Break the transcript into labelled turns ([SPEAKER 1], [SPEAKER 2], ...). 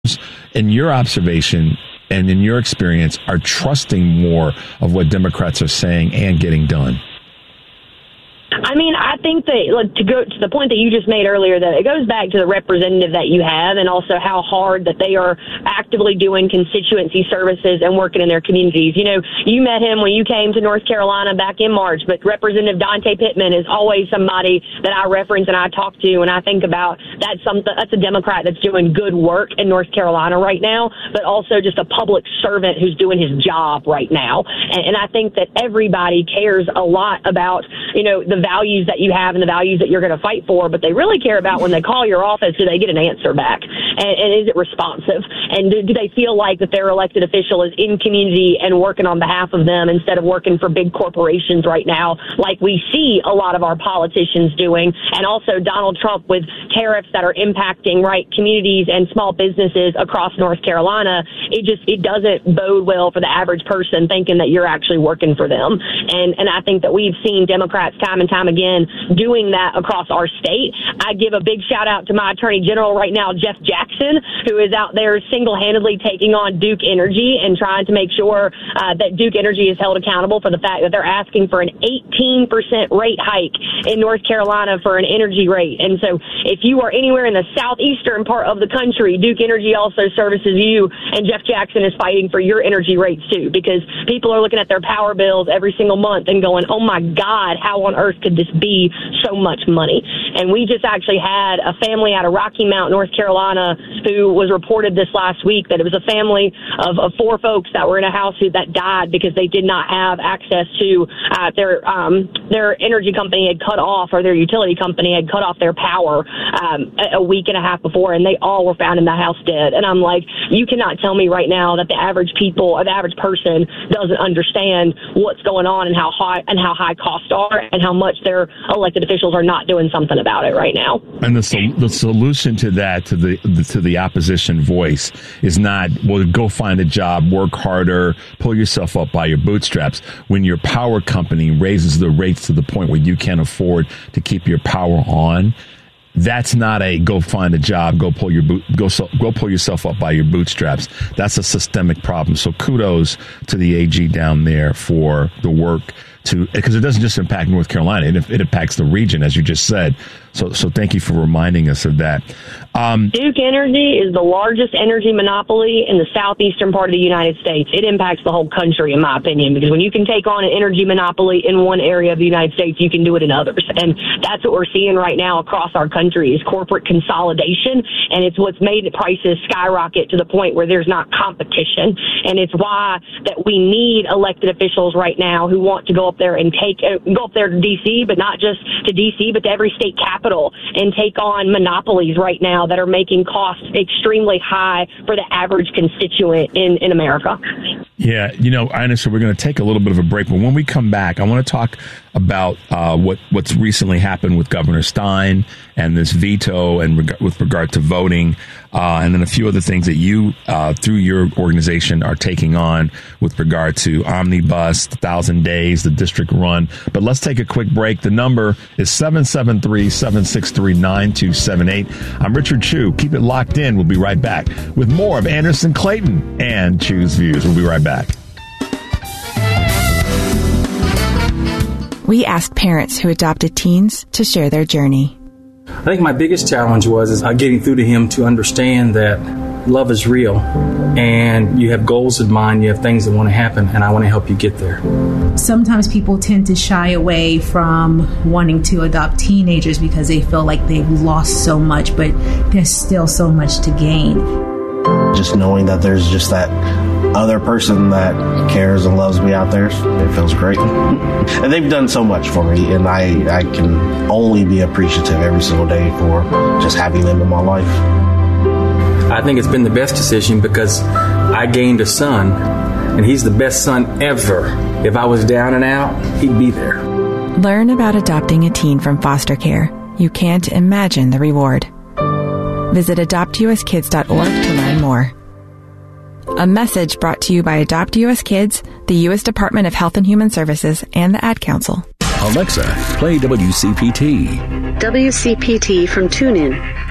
[SPEAKER 1] in your observation and in your experience, are trusting more of what Democrats are saying and getting done?
[SPEAKER 2] I mean, I think that, to go to the point that you just made earlier, that it goes back to the representative that you have and also how hard that they are actively doing constituency services and working in their communities. You know, you met him when you came to North Carolina back in March, but Representative Dante Pittman is always somebody that I reference and I talk to and I think about. That's a Democrat that's doing good work in North Carolina right now, but also just a public servant who's doing his job right now. And I think that everybody cares a lot about, you know, the values that you have and the values that you're going to fight for, but they really care about when they call your office, do they get an answer back? And is it responsive? And do they feel like that their elected official is in community and working on behalf of them instead of working for big corporations right now, like we see a lot of our politicians doing? And also Donald Trump with tariffs that are impacting, right, communities and small businesses across North Carolina. It doesn't bode well for the average person thinking that you're actually working for them. And I think that we've seen Democrats time and time again doing that across our state. I give a big shout out to my Attorney General right now, Jeff Jackson, who is out there single-handedly taking on Duke Energy and trying to make sure that Duke Energy is held accountable for the fact that they're asking for an 18% rate hike in North Carolina for an energy rate. And so if you are anywhere in the southeastern part of the country, Duke Energy also services you, and Jeff Jackson is fighting for your energy rates too, because people are looking at their power bills every single month and going, oh my God, how on earth could this be so much money? And we just actually had a family out of Rocky Mount, North Carolina, who was reported this last week that it was a family of 4 folks that were in a house that died because they did not have access to their energy company had cut off, or their utility company had cut off their power a week and a half before, and they all were found in the house dead. And I'm like, you cannot tell me right now that the average people or the average person doesn't understand what's going on and how high costs are and how much their elected officials are not doing something about it right now.
[SPEAKER 1] And the solution to that, to the opposition voice, is not, well, go find a job, work harder, pull yourself up by your bootstraps. When your power company raises the rates to the point where you can't afford to keep your power on, that's not a go find a job, go pull yourself up by your bootstraps. That's a systemic problem. So kudos to the AG down there for the work because it doesn't just impact North Carolina, it impacts the region, as you just said. So thank you for reminding us of that.
[SPEAKER 2] Duke Energy is the largest energy monopoly in the southeastern part of the United States. It impacts the whole country, in my opinion, because when you can take on an energy monopoly in one area of the United States, you can do it in others. And that's what we're seeing right now across our country is corporate consolidation. And it's what's made the prices skyrocket to the point where there's not competition. And it's why that we need elected officials right now who want to go up there and go up there to D.C., but not just to D.C., but to every state capital and take on monopolies right now that are making costs extremely high for the average constituent in America.
[SPEAKER 1] Yeah, I understand we're going to take a little bit of a break, but when we come back, I want to talk about what's recently happened with Governor Stein and this veto and with regard to voting, and then a few other things that you, through your organization, are taking on with regard to Omnibus, 1,000 Days, the district run. But let's take a quick break. The number is 773-763-9278. I'm Richard Chu. Keep it locked in. We'll be right back with more of Anderson Clayton and Chu's Views. We'll be right back.
[SPEAKER 3] We asked parents who adopted teens to share their journey.
[SPEAKER 4] I think my biggest challenge was getting through to him to understand that love is real and you have goals in mind, you have things that want to happen, and I want to help you get there.
[SPEAKER 5] Sometimes people tend to shy away from wanting to adopt teenagers because they feel like they've lost so much, but there's still so much to gain.
[SPEAKER 6] Just knowing that there's just that other person that cares and loves me out there, it feels great. And they've done so much for me, and I can only be appreciative every single day for just having them in my life.
[SPEAKER 4] I think it's been the best decision because I gained a son, and he's the best son ever. If I was down and out, he'd be there.
[SPEAKER 3] Learn about adopting a teen from foster care. You can't imagine the reward. Visit adoptuskids.org to learn more. A message brought to you by Adopt U.S. Kids, the U.S. Department of Health and Human Services, and the Ad Council.
[SPEAKER 7] Alexa, play WCPT.
[SPEAKER 8] WCPT from TuneIn.